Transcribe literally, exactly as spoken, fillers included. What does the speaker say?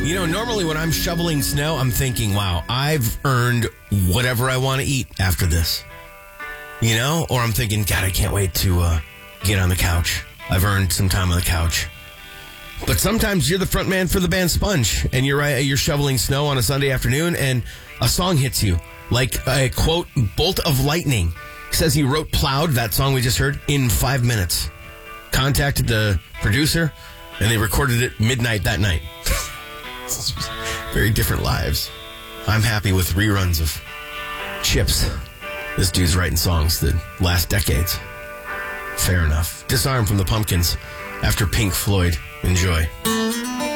You know, normally when I'm shoveling snow, I'm thinking, wow, I've earned whatever I want to eat after this. You know? Or I'm thinking, God, I can't wait to uh, get on the couch. I've earned some time on the couch. But sometimes you're the front man for the band Sponge, and you're right, you're shoveling snow on a Sunday afternoon, and a song hits you. Like a, quote, bolt of lightning. Says he wrote Plowed, that song we just heard, in five minutes. Contacted the producer, and they recorded it midnight that night. Very different lives. I'm happy with reruns of Chips. This dude's writing songs that last decades. Fair enough. Disarm from the Pumpkins after Pink Floyd. Enjoy.